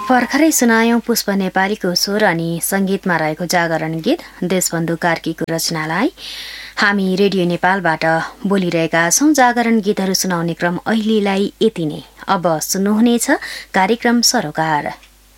भर्खरै सुनायौं पुष्प नेपालीको स्वर अनि संगीतमा रहेको जागरण गीत देशबन्धु कार्कीको रचनालाई। हामी रेडियो नेपालबाट बोलिरहेका छौं। जागरण गीतहरू सुनाउने क्रम अहिलेलाई यति नै। अब सुन्नुहुनेछ कार्यक्रम सरोकार।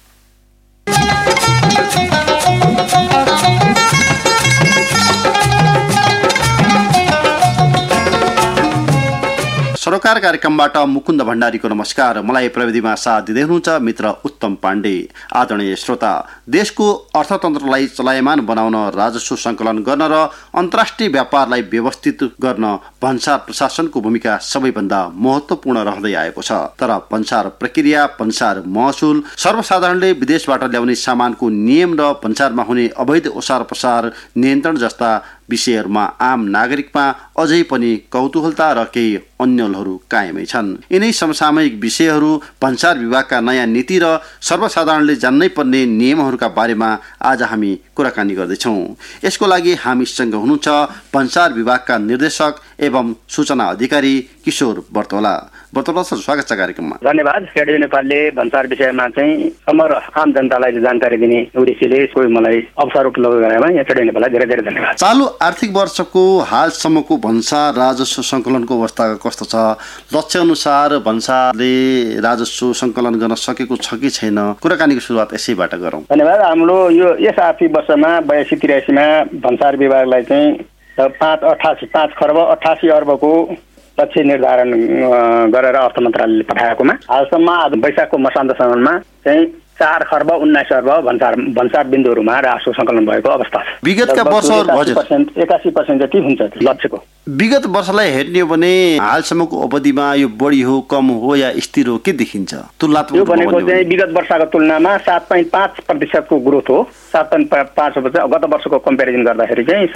सरोकार कार्यक्रमबाट मुकुन्द भण्डारीको नमस्कार। मलाई प्रविधिमा साथ दिँदै हुनुहुन्छ मित्र उत्तम पाण्डे। आदरणीय श्रोता, देशको अर्थतन्त्रलाई चलायमान बनाउन, राजस्व सङ्कलन गर्न र अन्तर्राष्ट्रिय व्यापारलाई व्यवस्थित गर्न भन्सार प्रशासनको भूमिका सबैभन्दा महत्त्वपूर्ण रहँदै आएको छ। तर भन्सार प्रक्रिया, भन्सार महसुल, सर्वसाधारणले विदेशबाट ल्याउने सामानको नियम र भन्सारमा हुने अवैध ओसार पसार नियन्त्रण जस्ता विषयहरूमा आम नागरिकमा अझै पनि कौतूहलता र केही अन्यलहरू कायमै छन्। यिनै समसामयिक विषयहरू, भन्सार विभागका नयाँ नीति र सर्वसाधारणले जान्नै पर्ने नियमहरूका बारेमा आज हामी कुराकानी गर्दैछौँ। यसको लागि हामीसँग हुनुहुन्छ भन्सार विभागका निर्देशक एवं सूचना अधिकारी किशोर बर्तौला। बर्तौला सर, स्वागत छ कार्यक्रममा। धन्यवाद। रेडियो नेपालले भन्सार विषयमा चाहिँ समग्र आम जनतालाई जानकारी दिने उद्देश्यले कोही मलाई अवसर उपलब्ध गराएमा यहाँ रेडियो नेपाललाई धेरै धेरै धन्यवाद। चालु आर्थिक वर्षको हालसम्मको भन्सार राजस्व सङ्कलनको अवस्था कस्तो छ? लक्ष्य अनुसार भन्सारले राजस्व सङ्कलन गर्न सकेको छ कि छैन? कुराकानीको सुरुवात यसैबाट गरौँ। धन्यवाद। हाम्रो यो यस आर्थिक वर्षमा 82-83मा भन्सार विभागलाई चाहिँ 5 खर्ब 88 अर्बको लक्ष्य निर्धारण गरेर अर्थ मन्त्रालयले पठाएकोमा हालसम्म वैशाखको मसान्तसम्ममा चाहिँ 4 खर्ब 19 अर्ब भन्सार बिन्दुहरूमा राजस्व सङ्कलन भएको अवस्था छ। विगतका वर्षहरू 81% जति हुन्छ लक्ष्यको। विगत वर्षलाई हेर्ने हो भने हालसम्मको अवधिमा यो बढी हो, कम हो या स्थिर हो, के देखिन्छ तुलनात्मक? यो भनेको चाहिँ विगत वर्षको तुलनामा 7.5% ग्रोथ हो। 7.5% गत वर्षको कम्पेरिजन गर्दाखेरि चाहिँ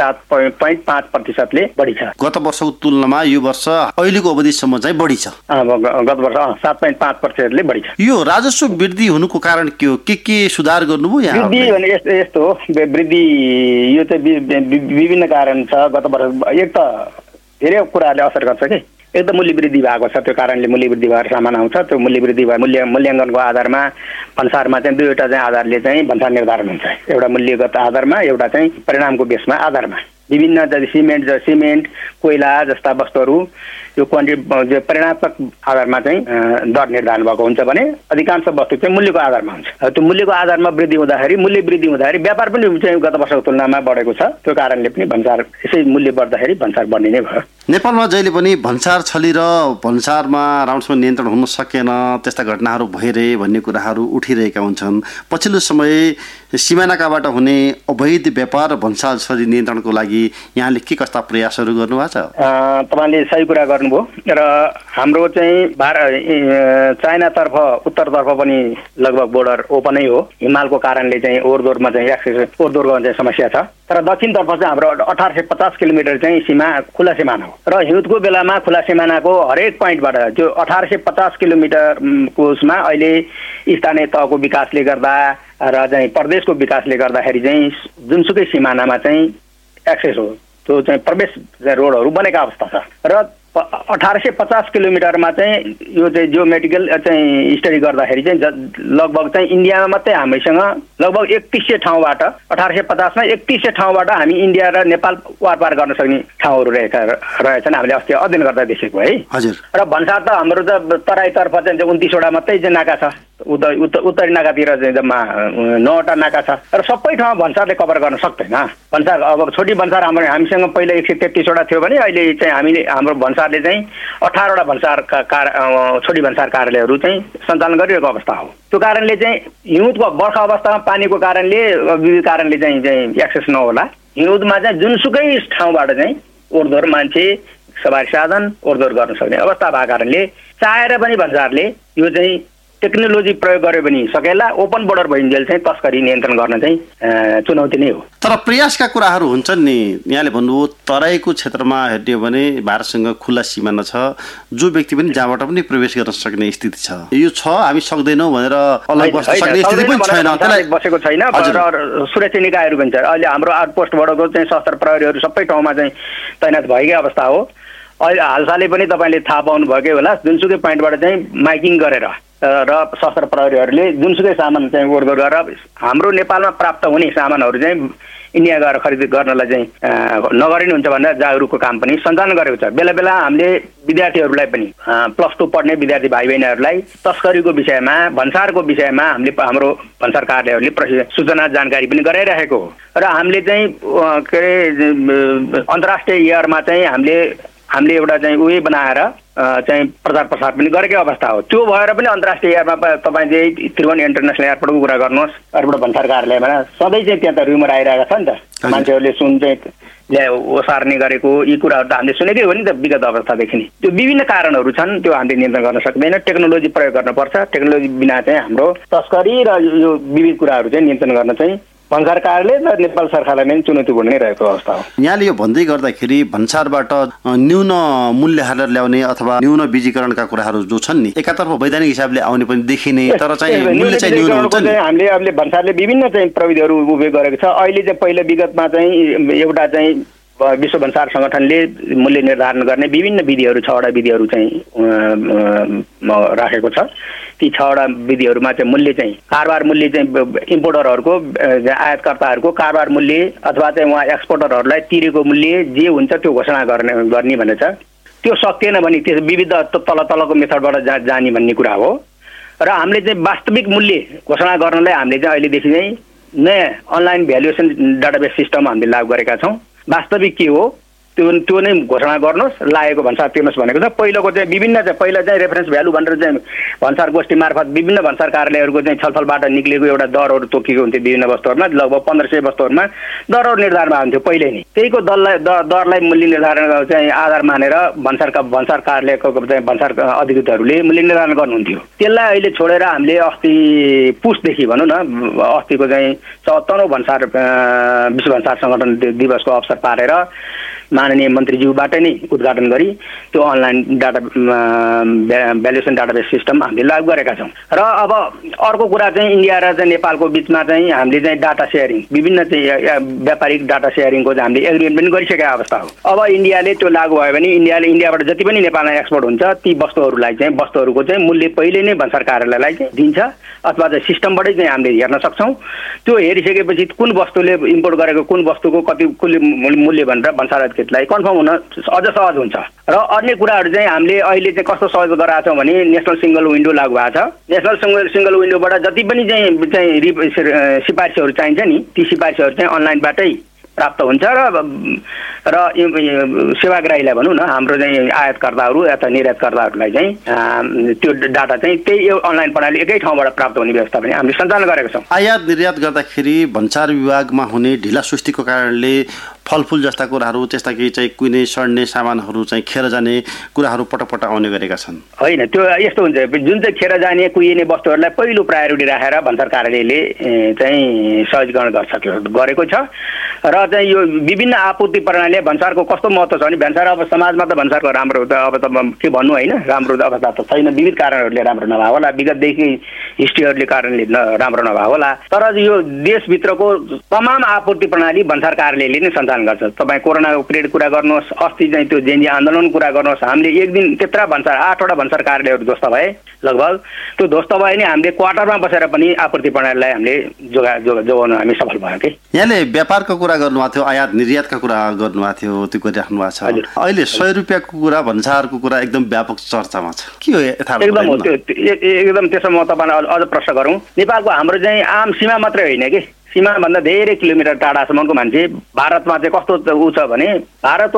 7.5%ले बढी छ। गत वर्षको तुलनामा यो वर्ष अहिलेको अवधिसम्म चाहिँ बढी छ। गत वर्ष 7.5%ले बढी छ। यो राजस्व वृद्धि हुनुको कारण के हो? के सुधार गर्नुभयो यहाँ? वृद्धि भने यस्तो हो, वृद्धि यो चाहिँ विभिन्न कारण छ। गत वर्ष एक त धेरै कुराहरूले असर गर्छ कि एक त मूल्य वृद्धि भएको छ, त्यो कारणले मूल्य वृद्धि भएर सामान आउँछ। त्यो मूल्य वृद्धि मूल्याङ्कनको आधारमा भन्सारमा चाहिँ दुईवटा चाहिँ आधारले चाहिँ भन्सार निर्धारण हुन्छ। एउटा मूल्यगत आधारमा, एउटा चाहिँ परिणामको बेसमा आधारमा। विभिन्न सिमेन्ट कोइला जस्ता वस्तुहरू यो क्वान्टिटी परिणात्मक आधारमा चाहिँ दर निर्धारण भएको हुन्छ भने अधिकांश वस्तु चाहिँ मूल्यको आधारमा हुन्छ। त्यो मूल्यको आधारमा वृद्धि हुँदाखेरि व्यापार पनि चाहिँ गत वर्षको तुलनामा बढेको छ। त्यो कारणले पनि भन्सार यसै मूल्य बढ्दाखेरि भन्सार बढ्ने नै भयो। नेपालमा जहिले पनि भन्सार छली र भन्सारमा राम्रोसँग नियन्त्रण हुन सकेन, त्यस्ता घटनाहरू भइरहे भन्ने कुराहरू उठिरहेका हुन्छन्। पछिल्लो समय सिमानाकाबाट हुने अवैध व्यापार भन्सार छली नियन्त्रणको लागि यहाँले के कस्ता प्रयासहरू गर्नुभएको छ? तपाईँले सही कुरा गर्नुभयो र हाम्रो चाहिँ चाइनातर्फ उत्तरतर्फ पनि लगभग बोर्डर ओपनै हो। हिमालको कारणले चाहिँ ओहोरदोहोरमा चाहिँ एक्सेस ओहोरदोहोरको चाहिँ समस्या छ। तर दक्षिणतर्फ चाहिँ हाम्रो 1850 किलोमिटर चाहिँ सीमा खुला सिमाना हो र हिउँदको बेलामा खुला सिमानाको हरेक पोइन्टबाट त्यो 1850 किलोमिटरको उसमा अहिले स्थानीय तहको विकासले गर्दा र चाहिँ प्रदेशको विकासले गर्दाखेरि चाहिँ जुनसुकै सिमानामा चाहिँ एक्सेस हो, त्यो चाहिँ प्रवेश रोडहरू बनेका अवस्था छ। र 1850 किलोमिटरमा चाहिँ यो चाहिँ जियोमेट्रिकल चाहिँ स्टडी गर्दाखेरि चाहिँ लगभग चाहिँ इन्डियामा मात्रै हामीसँग लगभग 3100 ठाउँबाट 1850 मा 3100 ठाउँबाट हामी इन्डिया र नेपाल वारपार गर्न सक्ने ठाउँहरू रहेछन्। हामीले अस्ति अध्ययन गर्दा देखेको है। हजुर। र भन्सार त हाम्रो त तराईतर्फ चाहिँ 29वटा मात्रै चाहिँ नाका छ। उत्तरी नाकातिर चाहिँ जम्मा 9वटा नाका छ र सबै ठाउँमा भन्सारले कभर गर्न सक्दैन। भन्सार अब छोटी भन्सार हामीसँग पहिला 133वटा थियो भने अहिले चाहिँ हामीले हाम्रो भन्सारले चाहिँ 18वटा छोटी भन्सार कार्यालयहरू चाहिँ सञ्चालन गरिरहेको अवस्था हो। त्यो कारणले चाहिँ हिउँदको बर्खा अवस्थामा पानीको कारणले विविध कारणले चाहिँ एक्सेस नहोला। हिउँदमा चाहिँ जुनसुकै ठाउँबाट चाहिँ ओहोरदोहोर मान्छे सवारी साधन ओहोरदोहोर गर्न सक्ने अवस्था भएको कारणले चाहेर पनि भन्सारले यो चाहिँ टेक्नोलोजी प्रयोग गर्यो भने सकेला ओपन बोर्डर भइन्जेल चाहिँ तस्करी नियन्त्रण गर्न चाहिँ चुनौती नै हो। तर प्रयासका कुराहरू हुन्छन् नि। यहाँले भन्नुभयो तराईको क्षेत्रमा हेर्ने हो भने भारतसँग खुल्ला सिमाना छ, जो व्यक्ति पनि जहाँबाट पनि प्रवेश गर्न सक्ने स्थिति छ। यो छ, हामी सक्दैनौँ भनेर अलग बस्न सक्ने स्थिति पनि छैन, त्यसलाई बसेको छैन। र सुरक्षा निकायहरू पनि छ। अहिले हाम्रो आउटपोस्टबाटको चाहिँ सशस्त्र प्रहरीहरू सबै ठाउँमा चाहिँ तैनात भएकै अवस्था हो। अहिले हालसालै पनि तपाईँले थाहा पाउनु भएकै होला, जुनसुकै पोइन्टबाट चाहिँ माइकिङ गरेर र सशस्त्र प्रहरीहरूले जुनसुकै सामान चाहिँ ओहोरदोहोर गरेर हाम्रो नेपालमा प्राप्त हुने सामानहरू चाहिँ इन्डिया गएर खरिद गर्नलाई चाहिँ नगरे नि हुन्छ भनेर जागरुकको काम पनि सञ्चालन गरेको छ। बेला बेला हामीले विद्यार्थीहरूलाई पनि +2 पढ्ने विद्यार्थी भाइ बहिनीहरूलाई तस्करीको विषयमा भन्सारको विषयमा हाम्रो भन्सार कार्यालयहरूले सूचना जानकारी पनि गराइरहेको हो र हामीले चाहिँ के अरे अन्तर्राष्ट्रिय एयरमा चाहिँ हामीले एउटा चाहिँ उयो बनाएर चाहिँ प्रचार प्रसार पनि गरेकै अवस्था हो। त्यो भएर पनि अन्तर्राष्ट्रिय एयरमा तपाईँ चाहिँ त्रिभुवन इन्टरनेसनल एयरपोर्टको कुरा गर्नुहोस्, एयरपोर्ट भन्सार कार्यालयमा सधैँ चाहिँ त्यहाँ त रुमर आइरहेको छ नि त, मान्छेहरूले सुन चाहिँ ओसार्ने गरेको यी कुराहरू त हामीले सुनेकै हो नि त विगत अवस्थादेखि नै। त्यो विभिन्न कारणहरू छन्, त्यो हामीले नियन्त्रण गर्न सक्दैन। टेक्नोलोजी प्रयोग गर्नुपर्छ। टेक्नोलोजी बिना चाहिँ हाम्रो तस्करी र यो विविध कुराहरू चाहिँ नियन्त्रण गर्न चाहिँ भन्सार कार्यालय र नेपाल सरकारलाई नै चुनौतीपूर्ण नै रहेको अवस्था हो। यहाँले यो भन्दै गर्दाखेरि भन्सारबाट न्यून मूल्य हालेर ल्याउने अथवा न्यून बीजीकरणका कुराहरू जो छन् नि, एकातर्फ वैधानिक हिसाबले आउने पनि देखिने, तर चाहिँ मूल्य चाहिँ न्यून हुन्छ नि। हामीले भन्सारले विभिन्न चाहिँ प्रविधिहरू उपयोग गरेको छ। अहिले चाहिँ पहिलो विगतमा चाहिँ एउटा चाहिँ विश्व भन्सार सङ्गठनले मूल्य निर्धारण गर्ने विभिन्न विधिहरू 6वटा विधिहरू चाहिँ राखेको छ। ती 6वटा विधिहरूमा चाहिँ मूल्य चाहिँ कारोबार मूल्य चाहिँ इम्पोर्टरहरूको आयातकर्ताहरूको कारोबार मूल्य अथवा चाहिँ उहाँ एक्सपोर्टरहरूलाई तिरेको मूल्य जे हुन्छ त्यो घोषणा गर्ने भनेको छ। त्यो सकिएन भने त्यो विविध तलको मेथडबाट जाने भन्ने कुरा हो। र हामीले चाहिँ वास्तविक मूल्य घोषणा गर्नलाई हामीले चाहिँ अहिलेदेखि चाहिँ नयाँ अनलाइन भ्यालुएसन डाटाबेस सिस्टम हामीले लागू गरेका छौँ। वास्तविक के हो त्यो नै घोषणा गर्नुहोस्, लागेको भन्सार तिर्नुहोस् भनेको छ। पहिलाको चाहिँ विभिन्न चाहिँ पहिला चाहिँ रेफरेन्स भ्यालु भनेर चाहिँ भन्सार गोष्ठी मार्फत विभिन्न भन्सार कार्यालयहरूको चाहिँ छलफलबाट निक्लेको एउटा दरहरू तोकिएको हुन्थ्यो। विभिन्न वस्तुहरूमा लगभग 1500 वस्तुहरूमा दरहरू निर्धारण हुन्थ्यो पहिले नै। त्यहीको दरलाई मूल्य निर्धारण चाहिँ आधार मानेर भन्सार कार्यालयको चाहिँ भन्सार अधिकृतहरूले मूल्य निर्धारण गर्नुहुन्थ्यो। त्यसलाई अहिले छोडेर हामीले अस्ति पुसदेखि भनौँ न, अस्तिको चाहिँ 74औं भन्सार विश्व भन्सार सङ्गठन दिवसको अवसर पारेर माननीय मन्त्रीज्यूबाट नै उद्घाटन गरी त्यो online data valuation database system हामीले लागू गरेका छौँ। र अब अर्को कुरा चाहिँ इन्डिया र चाहिँ नेपालको बिचमा चाहिँ हामीले चाहिँ डाटा सेयरिङ विभिन्न चाहिँ व्यापारिक डाटा सेयरिङको चाहिँ हामीले एग्रिमेन्ट पनि गरिसकेका अवस्था हो। अब इन्डियाले त्यो लागू भयो भने इन्डियाबाट जति पनि नेपालमा एक्सपोर्ट हुन्छ ती वस्तुहरूको चाहिँ मूल्य पहिले नै भन्सार कार्यालयलाई चाहिँ दिन्छ अथवा चाहिँ सिस्टमबाटै चाहिँ हामीले हेर्न सक्छौँ। त्यो हेरिसकेपछि कुन वस्तुले इम्पोर्ट गरेको कुन वस्तुको कति मूल्य भनेर भन्सार लाई कन्फर्म हुन अझ सहज हुन्छ। र अन्य कुराहरू चाहिँ हामीले अहिले चाहिँ कस्तो सहज गराएको छौँ भने नेसनल सिङ्गल विन्डो लागू भएको छ। नेसनल सिङ्गल विन्डोबाट जति पनि चाहिँ सिफारिसहरू चाहिन्छ नि, ती सिफारिसहरू चाहिँ अनलाइनबाटै प्राप्त हुन्छ र सेवाग्राहीलाई भनौँ न, हाम्रो चाहिँ आयातकर्ताहरू अथवा निर्यातकर्ताहरूलाई चाहिँ त्यो डाटा चाहिँ त्यही अनलाइन प्रणाली एकै ठाउँबाट प्राप्त हुने व्यवस्था पनि हामीले सञ्चालन गरेका छौँ। आयात निर्यात गर्दाखेरि भन्सार विभागमा हुने ढिला सुस्तीको कारणले फलफुल जस्ता कुराहरू, त्यस्ता केही चाहिँ कुनै सड्ने सामानहरू चाहिँ खेर जाने कुराहरू पटक आउने गरेका छन्। होइन, त्यो यस्तो हुन्छ, जुन चाहिँ खेर जाने कुहिने वस्तुहरूलाई पहिलो प्रायोरिटी राखेर भन्सार कार्यालयले चाहिँ सहजीकरण गरेको छ। र चाहिँ यो विभिन्न आपूर्ति प्रणालीले भन्सारको कस्तो महत्त्व छ भने भन्सार अब समाजमा त भन्सारको राम्रो त अब त के भन्नु होइन, राम्रो अवस्था त छैन। विविध कारणहरूले राम्रो नभएको होला, विगतदेखि हिस्ट्रीहरूले कारणले राम्रो नभएको होला। तर यो देशभित्रको तमाम आपूर्ति प्रणाली भन्सार कार्यालयले नै सञ्चालन गर्छ। तपाईँ कोरोनाको पिरियड कुरा गर्नुहोस्, अस्ति चाहिँ त्यो जेएनजी आन्दोलनको कुरा गर्नुहोस्, हामीले एक दिन त्यत्रा भन्सार 8वटा भन्सार कार्यालयहरू ध्वस्त भए लगभग। त्यो ध्वस्त भए नि हामीले क्वार्टरमा बसेर पनि आपूर्ति प्रणालीलाई हामीले जोगाउन हामी सफल भयौँ कि। यहाँले व्यापारको कुरा गर्नुभएको थियो, आयात निर्यातका कुरा गर्नुभएको थियो, त्यो गरिराख्नु भएको छ। अहिले 100 रुपियाँको कुरा भन्सारको कुरा एकदम व्यापक चर्चामा छ, के हो यथार्थ? एकदम हो, त्यो एकदम त्यसो म तपाईँलाई अझ प्रश्न गरौँ। नेपालको हाम्रो चाहिँ आम सीमा मात्रै होइन कि, सीमाभन्दा धेरै किलोमिटर टाढासम्मको मान्छे भारतमा चाहिँ कस्तो ऊ छ भने भारतको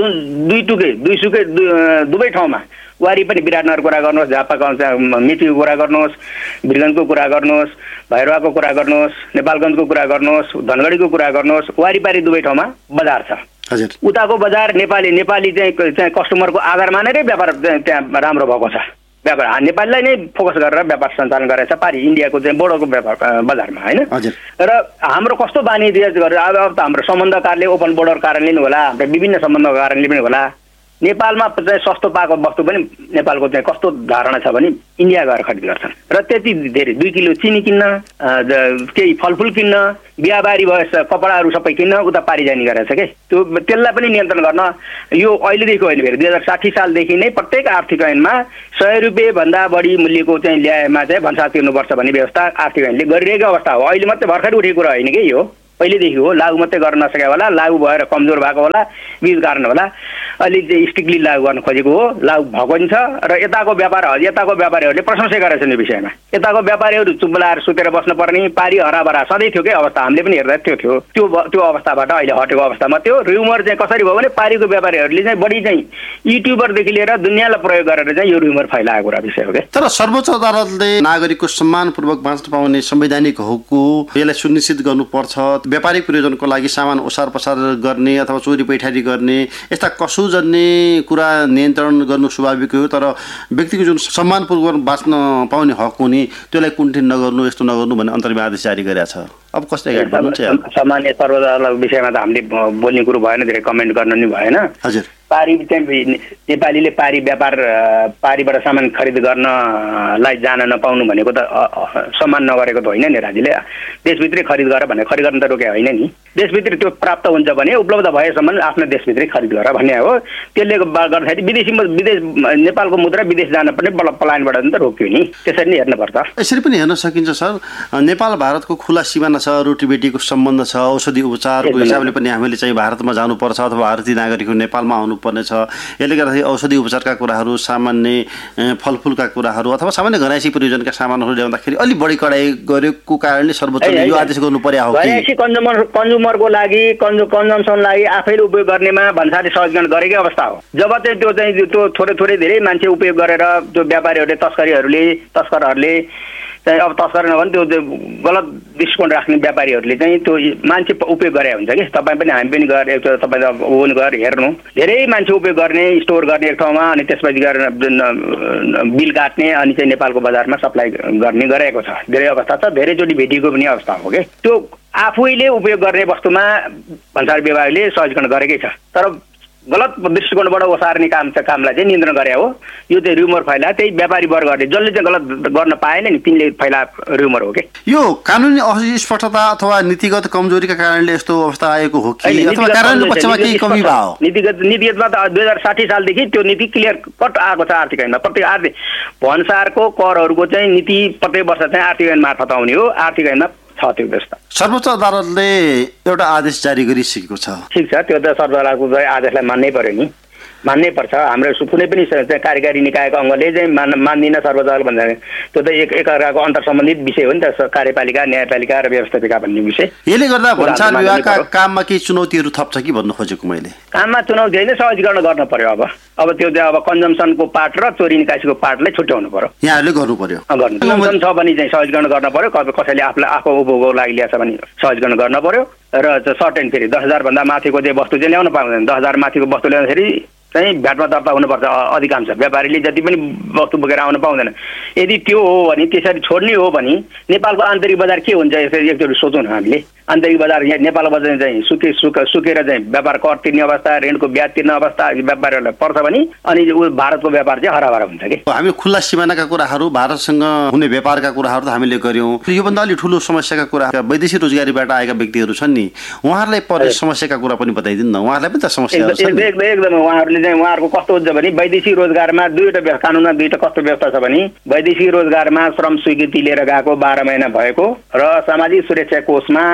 दुवै ठाउँमा वारिपरि विराटनगर कुरा गर्नुहोस्, झापाको मेचीको कुरा गर्नुहोस्, वीरगञ्जको कुरा गर्नुहोस्, भैरवाको कुरा गर्नुहोस्, नेपालगञ्जको कुरा गर्नुहोस्, धनगढीको कुरा गर्नुहोस्, वारिपारि दुवै ठाउँमा बजार छ। उताको बजार नेपाली चाहिँ कस्टमरको आधार मानेरै व्यापार त्यहाँ राम्रो भएको छ। व्यापार नेपालीलाई नै फोकस गरेर व्यापार सञ्चालन गरेछ पारि इन्डियाको चाहिँ बोर्डरको व्यापार बजारमा, होइन? र हाम्रो कस्तो बानी रियाज गरेर अब त हाम्रो सम्बन्ध कारणले ओपन बोर्डर कारणले पनि होला, हाम्रो विभिन्न सम्बन्धको कारणले पनि होला, नेपालमा चाहिँ सस्तो पाएको वस्तु पनि नेपालको चाहिँ कस्तो धारणा छ भने इन्डिया गएर खरिद गर्छन् र त्यति धेरै 2 किलो चिनी किन्न केही फलफुल किन्न बिहाबारी भएछ कपडाहरू सबै किन्न उता पारिजानी गरेछ के त्यसलाई पनि नियन्त्रण गर्न यो अहिलेदेखि होइन फेरि 2060 सालदेखि नै प्रत्येक आर्थिक ऐनमा 100 रुपियाँ भन्दा बढी मूल्यको चाहिँ ल्याएमा चाहिँ भन्सार तिर्नुपर्छ भन्ने व्यवस्था आर्थिक ऐनले गरिरहेको अवस्था हो। अहिले मात्रै भर्खर उठेको कुरा होइन कि यो पहिलेदेखि हो। लागू मात्रै गर्न नसकेको होला, लागू भएर कमजोर भएको होला, बीच कारण होला, अलिक चाहिँ स्ट्रिक्टली लागू गर्न खोजेको हो। लागू भएको नि छ र यताको व्यापारीहरूले प्रशंसा गरेका छन् यो विषयमा। यताको व्यापारीहरू चुप लाएर सुतेर बस्नुपर्ने पारी हराभरा सधैँ थियो क्या अवस्था, हामीले पनि हेर्दा त्यो अवस्थाबाट अहिले हटेको अवस्थामा त्यो र्युमर चाहिँ कसरी भयो भने पारीको व्यापारीहरूले चाहिँ बढी चाहिँ युट्युबरदेखि लिएर दुनियाँलाई प्रयोग गरेर चाहिँ यो र्युमर फैलाएको कुरा विषय हो क्या। तर सर्वोच्च अदालतले नागरिकको सम्मानपूर्वक बाँच्न पाउने संवैधानिक हकको यसलाई सुनिश्चित गर्नुपर्छ, व्यापारिक प्रयोजनको लागि सामान ओसार पसार गर्ने अथवा चोरी पैठारी गर्ने यस्ता कसुजन्य कुरा नियन्त्रण गर्नु स्वाभाविक हो। तर व्यक्तिको जुन सम्मानपूर्वक बाँच्न पाउने हक हुने त्यसलाई कुण्ठित नगर्नु, यस्तो नगर्नु भन्ने अन्तरिम आदेश जारी गरेको छ। अब कसरी सामान्य सर्वोच्च अदालतको विषयमा त हामीले बोल्ने कुरो भएन, धेरै कमेन्ट गर्न नि भएन। हजुर पारी चाहिँ नेपालीले पारी व्यापार पारीबाट सामान खरिद गर्नलाई जान नपाउनु भनेको त सम्मान नगरेको त होइन नि। राज्यले देशभित्रै खरिद गर भने खरिद गर्न त रोके होइन नि। देशभित्र त्यो प्राप्त हुन्छ भने उपलब्ध भएसम्म आफ्नो देशभित्रै खरिद गर भन्ने हो। त्यसले गर्दाखेरि विदेश नेपालको मुद्रा विदेश जान पनि पलायनबाट त रोक्यो नि। त्यसरी नै हेर्नुपर्छ। यसरी पनि हेर्न सकिन्छ सर, नेपाल भारतको खुला सिमाना छ, रोटीबेटीको सम्बन्ध छ, औषधि उपचारको हिसाबले पनि हामीले चाहिँ भारतमा जानुपर्छ अथवा भारतीय नागरिकहरू नेपालमा आउनुपर्ने छ। यसले गर्दाखेरि औषधि उपचारका कुराहरू, सामान्य फलफुलका कुराहरू अथवा सामान्य घराइसी प्रयोजनका सामानहरू ल्याउँदाखेरि अलिक बढी कडाइ गरेको कारणले सर्वोच्चले यो आदेश गर्नु पर्यो हो कि कन्ज्युमरको लागि कन्जम्सन लागि आफैले उपयोग गर्नेमा भन्सारले सहजीकरण गरेकै अवस्था हो। जब चाहिँ त्यो थोरै धेरै मान्छे उपयोग गरेर त्यो व्यापारीहरूले तस्करहरूले चाहिँ अब तस्कर नभने त्यो गलत दृष्टिकोण राख्ने व्यापारीहरूले चाहिँ त्यो मान्छे उपयोग गरे हुन्छ कि तपाईँ पनि हामी पनि गएर एउटा तपाईँ ओन गरेर हेर्नु, धेरै मान्छे उपयोग गर्ने स्टोर गर्ने एक ठाउँमा अनि त्यसपछि गएर बिल काट्ने अनि चाहिँ नेपालको बजारमा सप्लाई गर्ने गरेको छ। धेरै अवस्था छ, धेरैचोटि भेटिएको पनि अवस्था हो कि त्यो आफैले उपयोग गर्ने वस्तुमा भन्सार विभागले सहजीकरण गरेकै छ। तर गलत दृष्टिकोणबाट ओसार्ने कामलाई चाहिँ नियन्त्रण गरे हो। यो चाहिँ र्युमर फैला त्यही व्यापारी वर्गहरूले जसले चाहिँ गलत गर्न पाएन नि तिनले फैला र्युमर हो कि यो कानुनी अस्पष्टता अथवा नीतिगत कमजोरीका कारणले यस्तो अवस्था आएको हो कि अथवा कारणले पक्षमा केही कमी भयो? नीतिगतमा त 2060 सालदेखि त्यो नीति क्लियर कट आएको छ आर्थिक ऐनमा। प्रत्येक आर्थिक भन्सारको करहरूको चाहिँ नीति प्रत्येक वर्ष चाहिँ आर्थिक ऐन मार्फत आउने हो। आर्थिक ऐनमा छ त्यो व्यवस्था। सर्वोच्च अदालतले एउटा आदेश जारी गरिसकेको छ। ठिक छ, त्यो त सर्वोच्च अदालतको आदेशलाई मान्नै पर्यो नि, मान्नै पर्छ। हाम्रो कुनै पनि कार्यकारी निकायको अङ्गले चाहिँ मान्दिन सर्वोच्च अदालत भन्दा त्यो त एकअर्काको अन्तर सम्बन्धित विषय हो नि त, कार्यपालिका न्यायपालिका र व्यवस्थापिका भन्ने विषय। यसले गर्दा भन्सार विभागका काममा केही चुनौतीहरू थप्छ कि भन्नु खोजेको मैले? काममा चुनौती होइन, सहजीकरण गर्न पर्यो। अब त्यो चाहिँ अब कन्जम्सनको पार्ट र चोरी निकासीको पार्टलाई छुट्याउनु पर्यो, यहाँहरूले गर्नु पर्यो। कन्जम्सन छ भने चाहिँ सहजीकरण गर्न पर्यो, कसैले आफूलाई आफू उपभोगको लागि ल्याएछ भने सहजीकरण गर्न पर्यो। र सर्ट एन्ड फेरि 10,000 भन्दा माथिको चाहिँ वस्तु चाहिँ ल्याउन पाउँदैन। 10,000 माथिको वस्तु ल्याउँदाखेरि चाहिँ भ्याटमा दर्ता हुनुपर्छ अधिकांश। व्यापारीले जति पनि वस्तु बोकेर आउन पाउँदैन। यदि त्यो हो भने त्यसरी छोड्ने हो भने नेपालको आन्तरिक बजार के हुन्छ यसरी एकचोटि सोचौँ न हामीले। आन्तरिक बजार यहाँ नेपालको बजार चाहिँ सुकेर चाहिँ व्यापार कर तिर्ने अवस्था, ऋणको ब्याज तिर्ने अवस्था व्यापारीहरूलाई पर्छ भने अनि भारतको व्यापार चाहिँ हराभरा हुन्छ कि। हामी खुल्ला सिमानाका कुराहरू, भारतसँग हुने व्यापारका कुराहरू त हामीले गर्यौँ। योभन्दा अलिक ठुलो समस्याका कुरा वैदेशिक रोजगारीबाट आएका व्यक्तिहरू छन् नि, उहाँहरूलाई पर्ने समस्याका कुरा पनि बताइदिनु न। उहाँहरूलाई पनि त समस्या एकदम उहाँहरूले चाहिँ उहाँहरूको कस्तो हुन्छ भने वैदेशिक रोजगारमा कानुनमा दुईवटा कस्तो व्यवस्था छ भने वैदेशिक रोजगारमा श्रम स्वीकृति लिएर गएको 12 महिना भएको र सामाजिक सुरक्षा कोषमा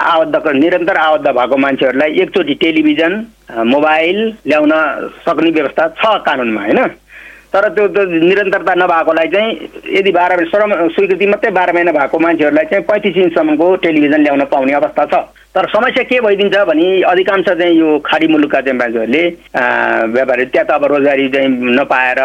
निरन्तर आबद्ध भएको मान्छेहरूलाई एकचोटि टेलिभिजन मोबाइल ल्याउन सक्ने व्यवस्था छ कानुनमा होइन। तर त्यो निरन्तरता नभएकोलाई चाहिँ यदि 12 श्रम स्वीकृति मात्रै 12 महिना भएको मान्छेहरूलाई चाहिँ 35 इन्चसम्मको टेलिभिजन ल्याउन पाउने अवस्था छ। तर समस्या के भइदिन्छ भने अधिकांश चाहिँ यो खाडी मुलुकका चाहिँ मान्छेहरूले व्यापारी त्यहाँ त अब रोजगारी चाहिँ नपाएर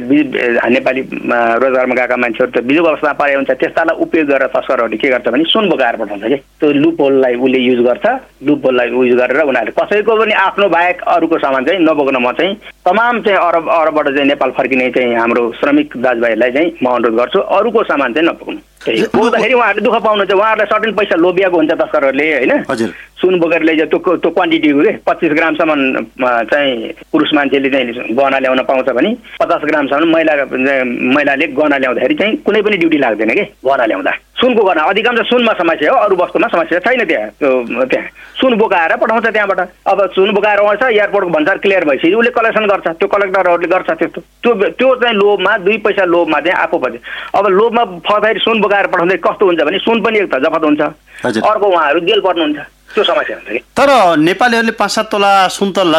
नेपाली रोजगारमा गएका मान्छेहरू त बिजुक अवस्थामा परे हुन्छ। त्यस्तालाई उपयोग गरेर तस्करहरूले के गर्छ भने सुन बोकाएर पठाउँछ कि त्यो लुप होललाई उसले युज गर्छ। लुप होललाई युज गरेर उनीहरूले कसैको पनि आफ्नो बाहेक अरूको सामान चाहिँ नबोक्न म चाहिँ तमाम चाहिँ अरबबाट चाहिँ नेपाल फर्किने चाहिँ हाम्रो श्रमिक दाजुभाइहरूलाई चाहिँ म अनुरोध गर्छु अरूको सामान चाहिँ नबोक्नु। बोक्दाखेरि उहाँहरूले दुःख पाउनुहुन्छ, उहाँहरूलाई सर्टेन पैसा लोभिएको हुन्छ तस्करहरूले होइन। हजुर सुन बोकेर लैजा त्यो क्वान्टिटीको के 25 ग्रामसम्म चाहिँ पुरुष मान्छेले चाहिँ गहना ल्याउन पाउँछ भने 50 ग्रामसम्म महिलाले गहना ल्याउँदाखेरि चाहिँ कुनै पनि ड्युटी लाग्दैन कि गहना ल्याउँदा। सुनको गहना अधिकांश सुनमा समस्या हो, अरू वस्तुमा समस्या छैन। त्यहाँ सुन बोकाएर पठाउँछ त्यहाँबाट। अब सुन बोकाएर आउँछ, एयरपोर्टको भन्सार क्लियर भइसक्यो उसले कलेक्सन गर्छ, त्यो कलेक्टरहरूले गर्छ त्यस्तो। त्यो चाहिँ लोभमा 2 पैसा लोभमा चाहिँ आएको पछि अब लोभमा फस्दाखेरि सुन बोकाएर पठाउँदै कस्तो हुन्छ भने सुन पनि एक त जफत हुन्छ, अर्को उहाँहरू जेल पर्नुहुन्छ, त्यो समस्या हुन्छ कि। तर नेपालीहरूले 5-7 तोला सुन त